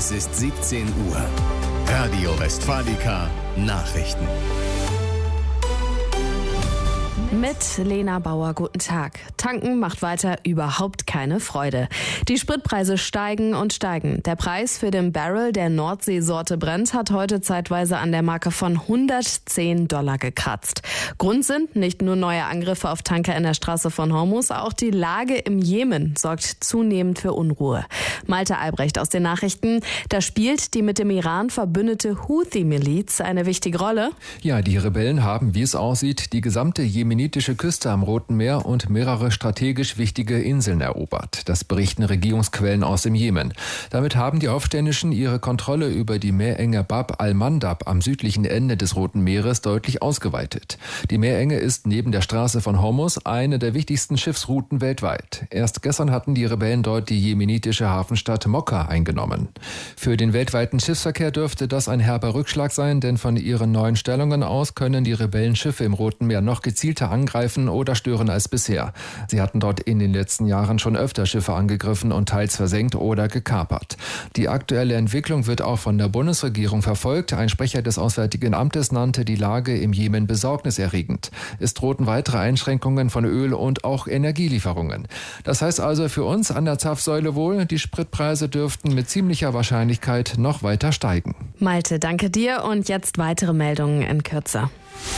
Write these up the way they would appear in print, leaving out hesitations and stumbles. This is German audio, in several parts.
Es ist 17 Uhr. Radio Westfalica Nachrichten. Mit Lena Bauer, guten Tag. Tanken macht weiter überhaupt keine Freude. Die Spritpreise steigen und steigen. Der Preis für den Barrel der Nordseesorte Brent hat heute zeitweise an der Marke von $110 gekratzt. Grund sind nicht nur neue Angriffe auf Tanker in der Straße von Hormuz, auch die Lage im Jemen sorgt zunehmend für Unruhe. Malte Albrecht aus den Nachrichten. Da spielt die mit dem Iran verbündete Houthi-Miliz eine wichtige Rolle. Ja, die Rebellen haben, wie es aussieht, die gesamte jemenitische Küste am Roten Meer und mehrere strategisch wichtige Inseln erobert. Das berichten Regierungsquellen aus dem Jemen. Damit haben die Aufständischen ihre Kontrolle über die Meerenge Bab al-Mandab am südlichen Ende des Roten Meeres deutlich ausgeweitet. Die Meerenge ist neben der Straße von Hormuz eine der wichtigsten Schiffsrouten weltweit. Erst gestern hatten die Rebellen dort die jemenitische Hafenstadt Mokka eingenommen. Für den weltweiten Schiffsverkehr dürfte das ein herber Rückschlag sein, denn von ihren neuen Stellungen aus können die Rebellen Schiffe im Roten Meer noch gezielter angreifen oder stören als bisher. Sie hatten dort in den letzten Jahren schon öfter Schiffe angegriffen und teils versenkt oder gekapert. Die aktuelle Entwicklung wird auch von der Bundesregierung verfolgt. Ein Sprecher des Auswärtigen Amtes nannte die Lage im Jemen besorgniserregend. Es drohten weitere Einschränkungen von Öl- und auch Energielieferungen. Das heißt also für uns an der Zapfsäule wohl, die Spritpreise dürften mit ziemlicher Wahrscheinlichkeit noch weiter steigen. Malte, danke dir und jetzt weitere Meldungen in Kürze.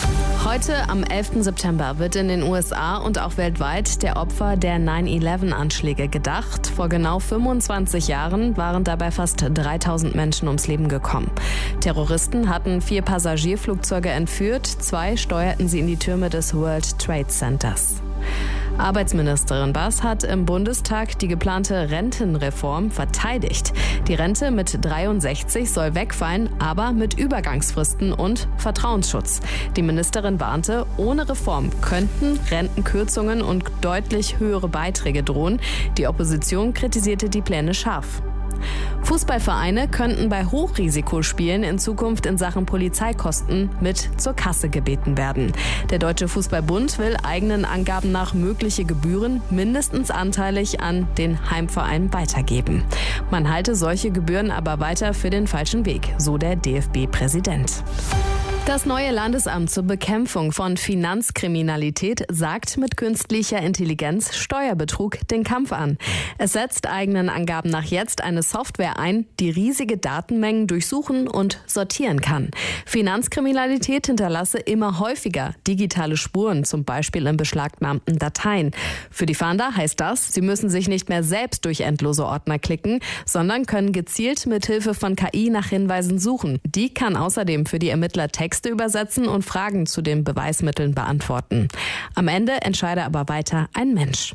Heute, am 11. September, wird in den USA und auch weltweit der Opfer der 9/11-Anschläge gedacht. Vor genau 25 Jahren waren dabei fast 3000 Menschen ums Leben gekommen. Terroristen hatten 4 Passagierflugzeuge entführt, 2 steuerten sie in die Türme des World Trade Centers. Arbeitsministerin Bass hat im Bundestag die geplante Rentenreform verteidigt. Die Rente mit 63 soll wegfallen, aber mit Übergangsfristen und Vertrauensschutz. Die Ministerin warnte, ohne Reform könnten Rentenkürzungen und deutlich höhere Beiträge drohen. Die Opposition kritisierte die Pläne scharf. Fußballvereine könnten bei Hochrisikospielen in Zukunft in Sachen Polizeikosten mit zur Kasse gebeten werden. Der Deutsche Fußballbund will eigenen Angaben nach mögliche Gebühren mindestens anteilig an den Heimverein weitergeben. Man halte solche Gebühren aber weiter für den falschen Weg, so der DFB-Präsident. Das neue Landesamt zur Bekämpfung von Finanzkriminalität sagt mit künstlicher Intelligenz Steuerbetrug den Kampf an. Es setzt eigenen Angaben nach jetzt eine Software ein, die riesige Datenmengen durchsuchen und sortieren kann. Finanzkriminalität hinterlasse immer häufiger digitale Spuren, zum Beispiel in beschlagnahmten Dateien. Für die Fahnder heißt das, sie müssen sich nicht mehr selbst durch endlose Ordner klicken, sondern können gezielt mit Hilfe von KI nach Hinweisen suchen. Die kann außerdem für die Ermittler Texte übersetzen und Fragen zu den Beweismitteln beantworten. Am Ende entscheide aber weiter ein Mensch.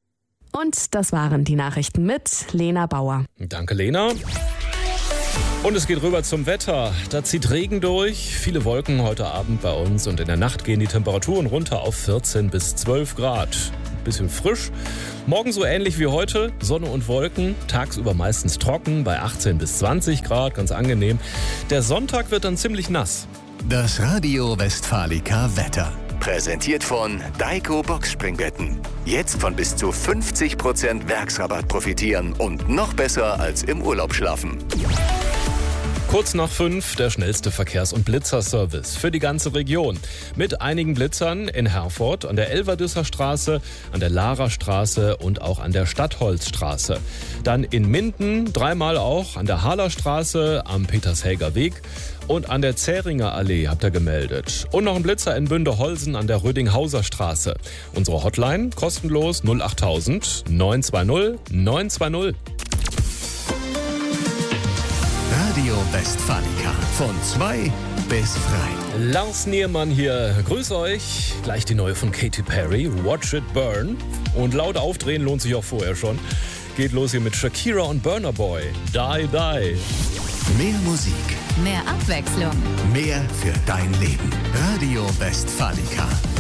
Und das waren die Nachrichten mit Lena Bauer. Danke, Lena. Und es geht rüber zum Wetter. Da zieht Regen durch, viele Wolken heute Abend bei uns und in der Nacht gehen die Temperaturen runter auf 14 bis 12 Grad. Bisschen frisch. Morgen so ähnlich wie heute, Sonne und Wolken, tagsüber meistens trocken bei 18 bis 20 Grad, ganz angenehm. Der Sonntag wird dann ziemlich nass. Das Radio Westfalica Wetter. Präsentiert von Daiko Boxspringbetten. Jetzt von bis zu 50% Werksrabatt profitieren und noch besser als im Urlaub schlafen. Kurz nach 5 der schnellste Verkehrs- und Blitzerservice für die ganze Region. Mit einigen Blitzern in Herford, an der Elverdüsser Straße, an der Lahrer Straße und auch an der Stadtholzstraße. Dann in Minden, 3-mal auch an der Haler Straße, am Petershäger Weg und an der Zähringer Allee habt ihr gemeldet. Und noch ein Blitzer in Bünde-Holsen an der Rödinghauser Straße. Unsere Hotline kostenlos 08000 920 920. Radio Westfalica. Von 2 bis 3. Lars Niermann hier. Grüß euch. Gleich die neue von Katy Perry, Watch It Burn. Und laut aufdrehen lohnt sich auch vorher schon. Geht los hier mit Shakira und Burna Boy. Die, die. Mehr Musik. Mehr Abwechslung. Mehr für dein Leben. Radio Westfalica.